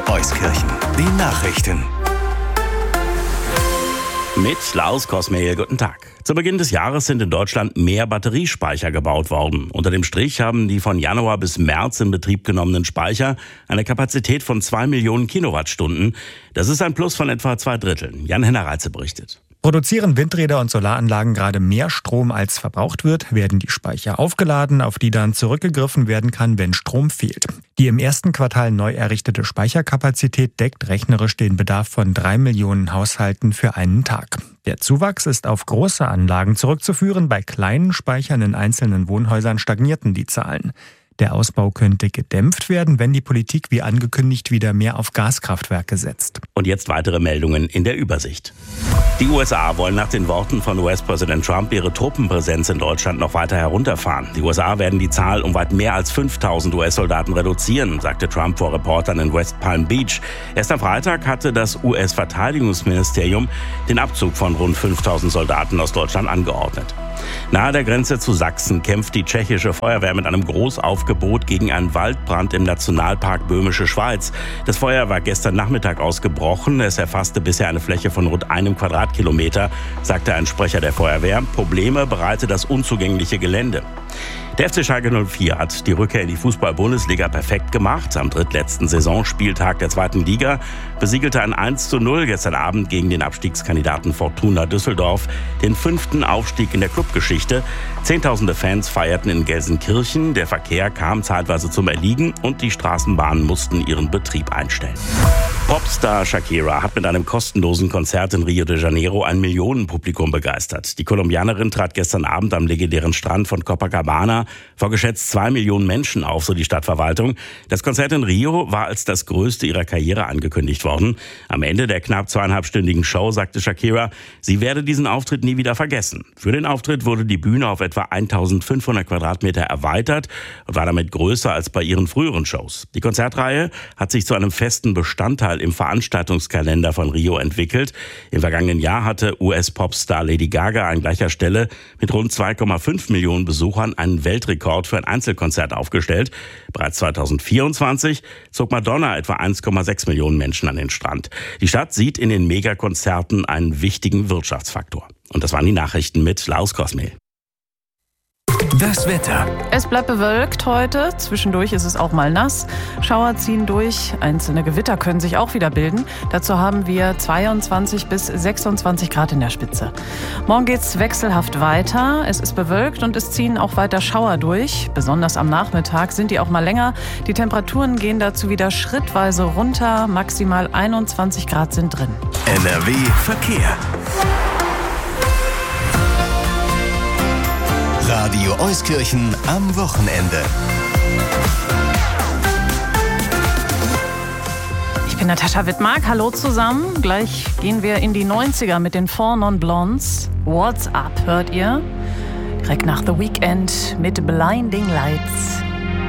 Euskirchen, die Nachrichten. Mit Klaus Kosmehl, guten Tag. Zu Beginn des Jahres sind in Deutschland mehr Batteriespeicher gebaut worden. Unter dem Strich haben die von Januar bis März in Betrieb genommenen Speicher eine Kapazität von 2 Millionen Kilowattstunden. Das ist ein Plus von etwa 2/3. Jan-Henner Reitze berichtet. Produzieren Windräder und Solaranlagen gerade mehr Strom als verbraucht wird, werden die Speicher aufgeladen, auf die dann zurückgegriffen werden kann, wenn Strom fehlt. Die im ersten Quartal neu errichtete Speicherkapazität deckt rechnerisch den Bedarf von 3 Millionen Haushalten für einen Tag. Der Zuwachs ist auf große Anlagen zurückzuführen, bei kleinen Speichern in einzelnen Wohnhäusern stagnierten die Zahlen. Der Ausbau könnte gedämpft werden, wenn die Politik wie angekündigt wieder mehr auf Gaskraftwerke setzt. Und jetzt weitere Meldungen in der Übersicht. Die USA wollen nach den Worten von US-Präsident Trump ihre Truppenpräsenz in Deutschland noch weiter herunterfahren. Die USA werden die Zahl um weit mehr als 5.000 US-Soldaten reduzieren, sagte Trump vor Reportern in West Palm Beach. Erst am Freitag hatte das US-Verteidigungsministerium den Abzug von rund 5.000 Soldaten aus Deutschland angeordnet. Nahe der Grenze zu Sachsen kämpft die tschechische Feuerwehr mit einem Großaufgebot gegen einen Waldbrand im Nationalpark Böhmische Schweiz. Das Feuer war gestern Nachmittag ausgebrochen. Es erfasste bisher eine Fläche von rund 1 Quadratkilometer, sagte ein Sprecher der Feuerwehr. Probleme bereite das unzugängliche Gelände. Der FC Schalke 04 hat die Rückkehr in die Fußball-Bundesliga perfekt gemacht. Am drittletzten Saisonspieltag der 2. Liga besiegelte ein 1:0 gestern Abend gegen den Abstiegskandidaten Fortuna Düsseldorf den 5. Aufstieg in der Clubgeschichte. Zehntausende Fans feierten in Gelsenkirchen. Der Verkehr kam zeitweise zum Erliegen und die Straßenbahnen mussten ihren Betrieb einstellen. Popstar Shakira hat mit einem kostenlosen Konzert in Rio de Janeiro ein Millionenpublikum begeistert. Die Kolumbianerin trat gestern Abend am legendären Strand von Copacabana vor geschätzt 2 Millionen Menschen auf, so die Stadtverwaltung. Das Konzert in Rio war als das größte ihrer Karriere angekündigt worden. Am Ende der knapp 2,5-stündigen Show sagte Shakira, sie werde diesen Auftritt nie wieder vergessen. Für den Auftritt wurde die Bühne auf etwa 1.500 Quadratmeter erweitert und war damit größer als bei ihren früheren Shows. Die Konzertreihe hat sich zu einem festen Bestandteil im Veranstaltungskalender von Rio entwickelt. Im vergangenen Jahr hatte US-Popstar Lady Gaga an gleicher Stelle mit rund 2,5 Millionen Besuchern einen Weltrekord für ein Einzelkonzert aufgestellt. Bereits 2024 zog Madonna etwa 1,6 Millionen Menschen an den Strand. Die Stadt sieht in den Megakonzerten einen wichtigen Wirtschaftsfaktor. Und das waren die Nachrichten mit Klaus Kosmehl. Das Wetter. Es bleibt bewölkt heute. Zwischendurch ist es auch mal nass. Schauer ziehen durch. Einzelne Gewitter können sich auch wieder bilden. Dazu haben wir 22 bis 26 Grad in der Spitze. Morgen geht es wechselhaft weiter. Es ist bewölkt und es ziehen auch weiter Schauer durch. Besonders am Nachmittag sind die auch mal länger. Die Temperaturen gehen dazu wieder schrittweise runter. Maximal 21 Grad sind drin. NRW Verkehr. Radio Euskirchen am Wochenende. Ich bin Natascha Wittmark. Hallo zusammen. Gleich gehen wir in die 90er mit den 4 Non Blondes. What's Up hört ihr? Direkt nach The Weekend mit Blinding Lights.